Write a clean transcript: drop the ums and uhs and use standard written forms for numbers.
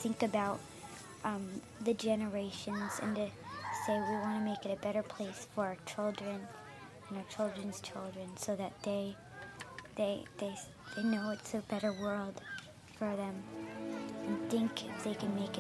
think about the generations and to say we want to make it a better place for our children and our children's children, so that they know it's a better world for them, and think if they can make it